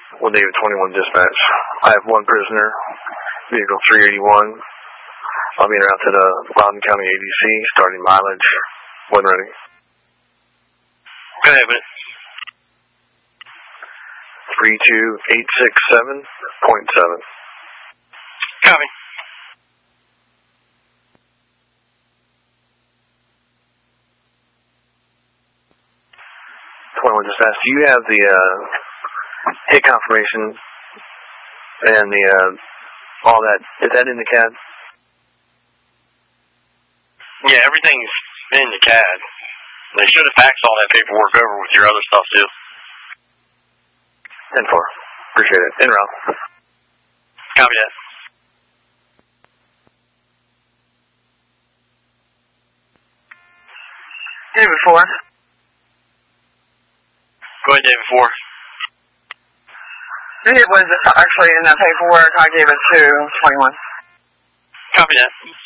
with David 21 dispatch. I have one prisoner, vehicle 381. I'll be en route to the Loudoun County ADC, starting mileage when ready. Go ahead, man. 32867.7. Copy. 21 dispatch, do you have the hit confirmation and the all that? Is that in the CAD? Yeah, everything's in the CAD. They should have faxed all that paperwork over with your other stuff too. 10-4. Appreciate it. En route. Copy that. David 4. Go ahead, David 4. It was actually in that paperwork. I gave it to 21. Copy that.